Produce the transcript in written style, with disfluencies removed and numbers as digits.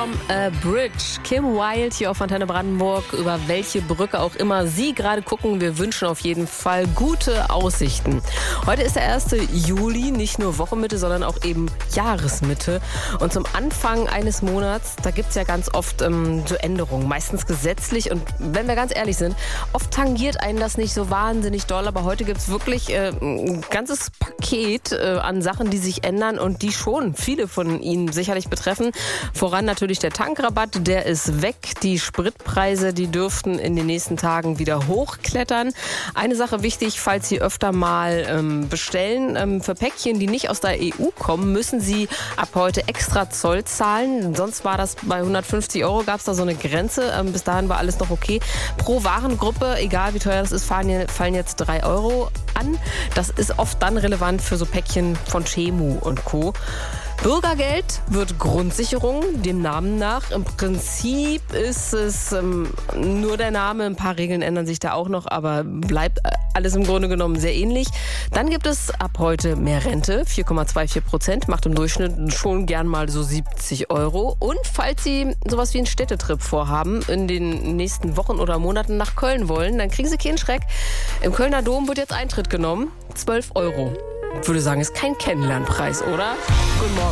from a Bridge. Kim Wilde hier auf Antenne Brandenburg. Über welche Brücke auch immer Sie gerade gucken, wir wünschen auf jeden Fall gute Aussichten. Heute ist der 1. Juli, nicht nur Wochenmitte, sondern auch eben Jahresmitte. Und zum Anfang eines Monats, da gibt es ja ganz oft so Änderungen, meistens gesetzlich. Und wenn wir ganz ehrlich sind, oft tangiert einen das nicht so wahnsinnig doll. Aber heute gibt es wirklich ein ganzes Paket an Sachen, die sich ändern und die schon viele von Ihnen sicherlich betreffen. Voran natürlich der Tankrabatt, der ist weg. Die Spritpreise, die dürften in den nächsten Tagen wieder hochklettern. Eine Sache wichtig, falls Sie öfter mal bestellen, für Päckchen, die nicht aus der EU kommen, müssen Sie ab heute extra Zoll zahlen. Sonst war das bei 150 €, gab es da so eine Grenze. Bis dahin war alles noch okay. Pro Warengruppe, egal wie teuer das ist, fallen jetzt 3 € an. Das ist oft dann relevant für so Päckchen von Temu und Co. Bürgergeld wird Grundsicherung, dem Namen nach. Im Prinzip ist es nur der Name. Ein paar Regeln ändern sich da auch noch, aber bleibt alles im Grunde genommen sehr ähnlich. Dann gibt es ab heute mehr Rente, 4,24%, macht im Durchschnitt schon gern mal so 70 €. Und falls Sie sowas wie einen Städtetrip vorhaben, in den nächsten Wochen oder Monaten nach Köln wollen, dann kriegen Sie keinen Schreck. Im Kölner Dom wird jetzt Eintritt genommen, 12 €. Ich würde sagen, ist kein Kennenlernpreis, oder? Guten Morgen.